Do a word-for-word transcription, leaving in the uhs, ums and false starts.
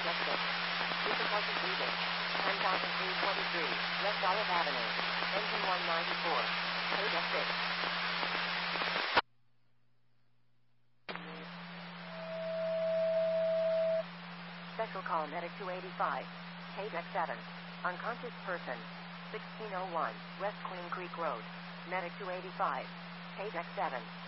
Deck six. Supercarton breathing. ten thousand three hundred twenty-three, West Olive Avenue. Engine one ninety-four. Pay Deck six. Special call Medic two eighty-five. Pay Deck seven. Unconscious person. sixteen oh one, West Queen Creek Road. Medic two eighty-five. Pay Deck seven.